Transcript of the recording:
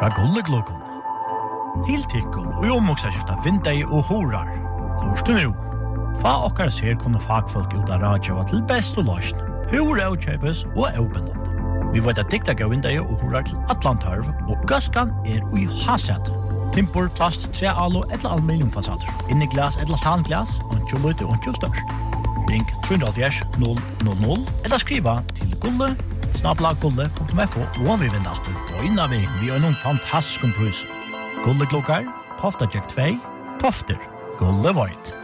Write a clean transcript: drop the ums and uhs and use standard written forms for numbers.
Fra Gulleglokon. Til tikkun og omoksaskifta vindei og horar. Lorstu nu. Fa okkar ser kunne fagfolk ut av radjava til best og løsn. Hur avkjøpes og avbindande. Vi vet at dikta gav vindei og horar til Atlantarv, og gaskan ui haset. Timpor, plast, trealo eller aluminiumfasader. Inni glas eller tanglas, ontjo lute, ontjo størst. Ring 370 eller skriva til gulle@gulle.fo og vi vinner alltid på innavi vi har noen fantastisk pris. Gulleklokkar, Tofta Jack 2, Tofter, Gulle Void.